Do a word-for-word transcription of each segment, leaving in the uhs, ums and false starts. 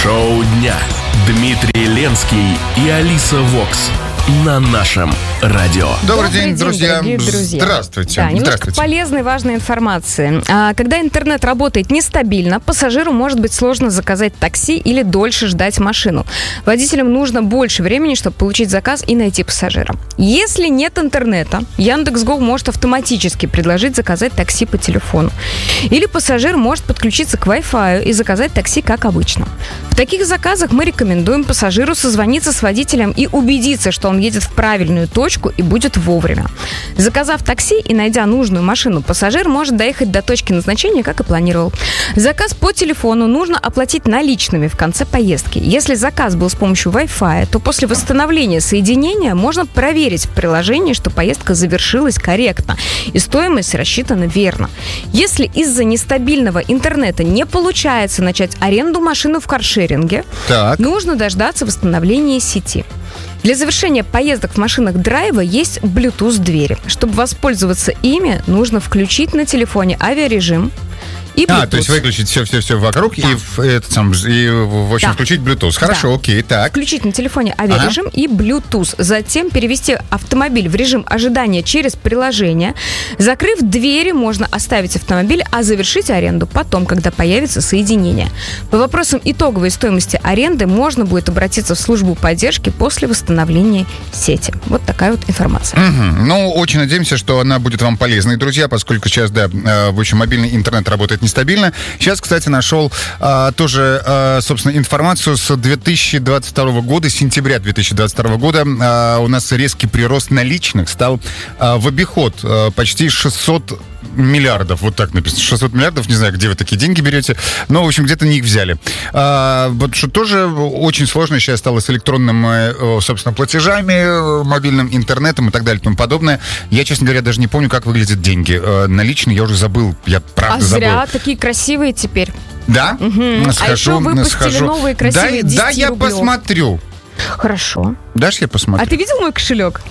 Шоу дня. Дмитрий Ленский и Алиса Вокс на нашем радио. Добрый, Добрый день, день, друзья. друзья. Здравствуйте. Да, немножко Здравствуйте. полезной, важной информации. А, когда интернет работает нестабильно, пассажиру может быть сложно заказать такси или дольше ждать машину. Водителям нужно больше времени, чтобы получить заказ и найти пассажира. Если нет интернета, Яндекс.Го может автоматически предложить заказать такси по телефону. Или пассажир может подключиться к Wi-Fi и заказать такси, как обычно. В таких заказах мы рекомендуем пассажиру созвониться с водителем и убедиться, что он едет в правильную точку и будет вовремя. Заказав такси и найдя нужную машину, пассажир может доехать до точки назначения, как и планировал. Заказ по телефону нужно оплатить наличными в конце поездки. Если заказ был с помощью Wi-Fi, то после восстановления соединения можно проверить в приложении, что поездка завершилась корректно и стоимость рассчитана верно. Если из-за нестабильного интернета не получается начать аренду машины в каршеринге, Так. нужно дождаться восстановления сети. Для завершения поездок в машинах драйва есть Bluetooth-двери. Чтобы воспользоваться ими, нужно включить на телефоне авиарежим и Bluetooth. А, то есть выключить все-все-все вокруг Да. и, в, этот сам, и, в общем, Да. включить Bluetooth. Хорошо, Да. окей, так. Включить на телефоне авиарежим и Bluetooth. Затем перевести автомобиль в режим ожидания через приложение. Закрыв двери, можно оставить автомобиль, а завершить аренду потом, когда появится соединение. По вопросам итоговой стоимости аренды можно будет обратиться в службу поддержки после восстановления сети. Вот такая вот информация. Мгм. Ну, очень надеемся, что она будет вам полезной, друзья, поскольку сейчас, да, э, в общем, мобильный интернет работает нестабильно. Сейчас, кстати, нашел э, тоже, э, собственно, информацию с две тысячи двадцать второго года, сентября две тысячи двадцать второго года. Э, у нас резкий прирост наличных стал э, в обиход э, почти шестьсот миллиардов, вот так написано, шестьсот миллиардов, не знаю, где вы такие деньги берете, но, в общем, где-то не их взяли. А, вот что тоже очень сложно сейчас стало с электронным, э, собственно, платежами, э, мобильным интернетом и так далее и тому подобное. Я, честно говоря, даже не помню, как выглядят деньги. Э, наличные я уже забыл, я правда А забыл. зря, такие красивые теперь. Да? Мгм. Схожу, А еще выпустили схожу. новые красивые Да, да, я десятирублёвые. посмотрю. Хорошо. Дашь, я посмотрю? А ты видел мой кошелек?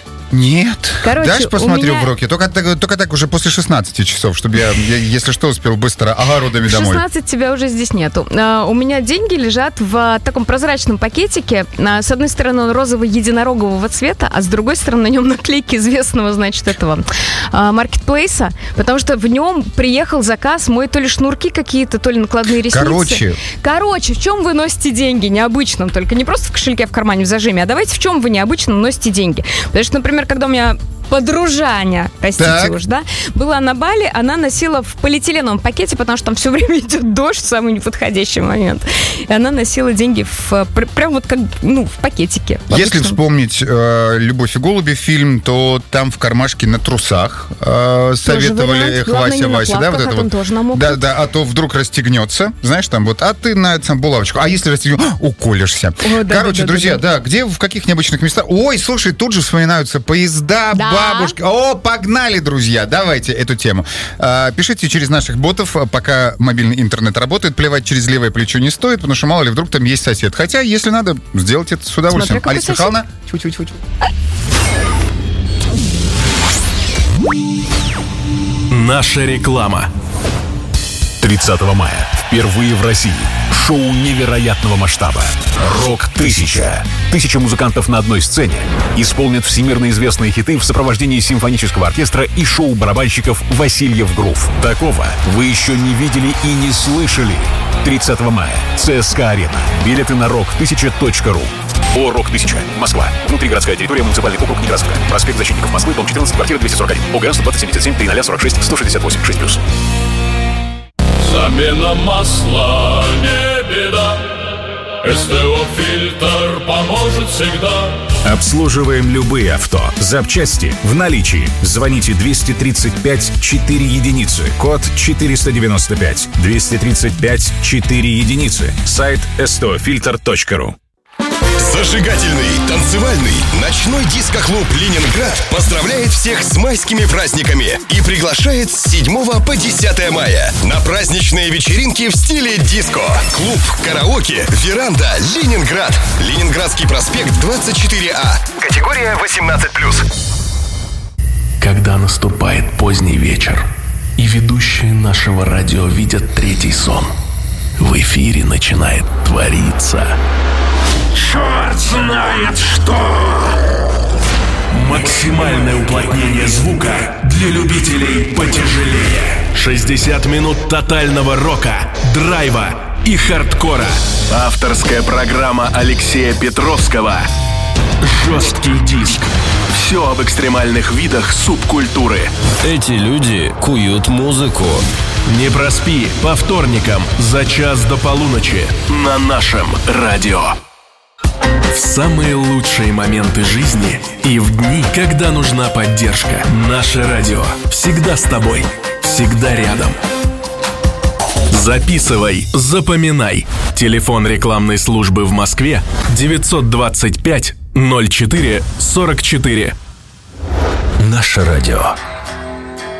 Нет. Короче, Дашь, посмотрю у меня- в руки. Только, так- только так уже после шестнадцати часов, чтобы я, я, если что, успел быстро огородами В домой. шестнадцать тебя уже здесь нету. А, у меня деньги лежат в а, таком прозрачном пакетике. А, с одной стороны, он розово-единорогового цвета, а с другой стороны, на нем наклейки известного, значит, этого а, маркетплейса, потому что в нем приехал заказ мой то ли шнурки какие-то, то ли накладные ресницы. Короче. Короче, в чем вы носите деньги? Необычном, только не просто в кошельке, в кармане, в зажиме, а давайте в чем вы необычном носите деньги. Потому что, например, когда у меня подружаня, простите Так. уж, да, была на Бали, она носила в полиэтиленовом пакете, потому что там все время идет дождь в самый неподходящий момент. И она носила деньги в, пр- прям вот как, ну, в пакетике. в Если обычном. вспомнить э, «Любовь и голуби» фильм, то там в кармашке на трусах э, советовали вариант. эх, Главное, Вася, не на Вася, да, плавках, вот а это там вот. тоже намокнут. Да, да, а то вдруг расстегнется, знаешь, там вот, а ты на этом булавочку, а если расстегнется, уколешься. О, да, Короче, да, да, друзья, да, да, где, в каких необычных местах? Ой, слушай, тут же вспоминаются поезда, Да. бабушки. О, погнали, друзья, давайте эту тему. А, пишите через наших ботов, пока мобильный интернет работает. Плевать через левое плечо не стоит, потому что мало ли вдруг там есть сосед. Хотя, если надо, сделать это с удовольствием. Смотря какой Алиса сосед. Михайловна, чуть-чуть. Наша реклама. тридцатого мая. Впервые в России. Шоу невероятного масштаба. «Рок-тысяча». Тысяча музыкантов на одной сцене исполнят всемирно известные хиты в сопровождении симфонического оркестра и шоу-барабанщиков «Васильев Грув». Такого вы еще не видели и не слышали. тридцатого мая. ЦСКА-арена. Билеты на рок тысяча точка ру. О, «Рок-тысяча». Москва. Внутригородская территория, муниципальный округ Некрасовка. Проспект Защитников Москвы, дом четырнадцать, квартира двести сорок один. ОГР сто двадцать семьдесят семь, три ноль сорок шесть, сто шестьдесят восемь, шесть плюс. Замена масла не беда, СТО-фильтр поможет всегда. Обслуживаем любые авто. Запчасти в наличии. Звоните двести тридцать пять четыре единицы. Код четыреста девяносто пять. двести тридцать пять четыре единицы. Сайт эс тэ о фильтр точка ру. Зажигательный, танцевальный, ночной диско-клуб «Ленинград» поздравляет всех с майскими праздниками и приглашает с седьмого по десятое мая на праздничные вечеринки в стиле диско. Клуб, караоке, веранда, Ленинград. Ленинградский проспект двадцать четыре А. Категория восемнадцать плюс. Когда наступает поздний вечер, и ведущие нашего радио видят третий сон, в эфире начинает твориться. Черт знает что! Максимальное уплотнение звука для любителей потяжелее. шестьдесят минут тотального рока, драйва и хардкора. Авторская программа Алексея Петровского. Жесткий диск. Все об экстремальных видах субкультуры. Эти люди куют музыку. Не проспи по вторникам за час до полуночи на нашем радио. В самые лучшие моменты жизни и в дни, когда нужна поддержка, наше радио всегда с тобой, всегда рядом. Записывай, запоминай. Телефон рекламной службы в Москве девятьсот двадцать пять ноль четыре сорок четыре. Наше радио.